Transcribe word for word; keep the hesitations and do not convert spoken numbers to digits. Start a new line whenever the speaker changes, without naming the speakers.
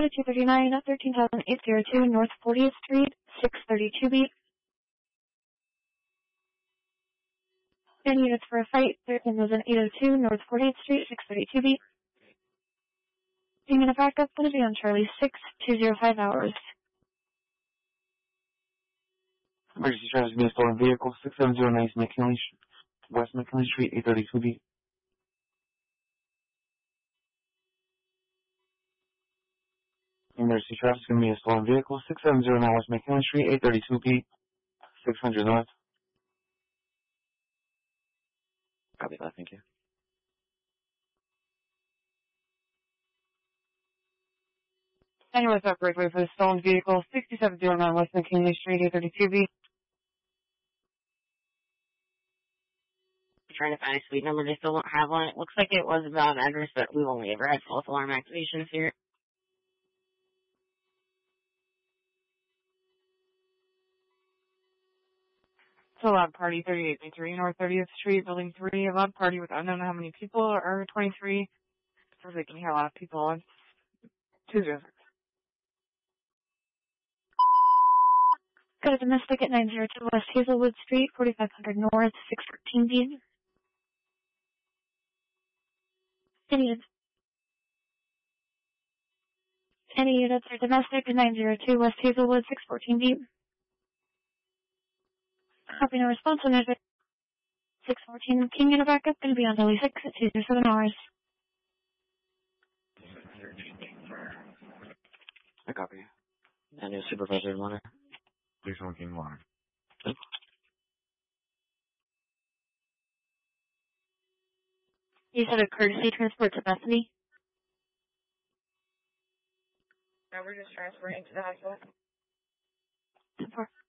Code two thirty-nine, thirteen thousand eight hundred two North fortieth Street, six thirty-two B. Any units for a fight, thirteen thousand eight hundred two North fortieth Street, six thirty-two B. Being in a backup, going to be on Charlie six two zero five hours.
Emergency charge is a stolen vehicle, six seven zero nine McKinley, West McKinley Street, eight thirty-two B. Emergency traffic is going to be a stolen vehicle, six seven zero nine West McKinley Street, eight thirty-two B, six hundred North. Copy that, thank you.
Anyway, what's up, breakaway for the stolen vehicle, sixty-seven zero nine West McKinley Street, eight thirty-two B.
Trying to find a suite number, they still don't have one. It looks like it was a valid address, but we've only ever had false alarm activations here.
It's a loud party, thirty-eight eighty-three North thirtieth Street, Building three, a loud party with unknown how many people, or twenty-three. So they can hear a lot of people on two zero six.
Got a domestic at nine oh two West Hazelwood Street, forty-five hundred North, six fourteen B. Any units, any units are domestic at nine oh two West Hazelwood, six fourteen B. Copy, no response on it. six fourteen King in a backup, going to be on Delhi six at two oh seven hours.
I copy.
And your supervisor water.
Please don't King water.
You said a courtesy transport to Bethany?
No, we're just transferring to the hospital.
ten four.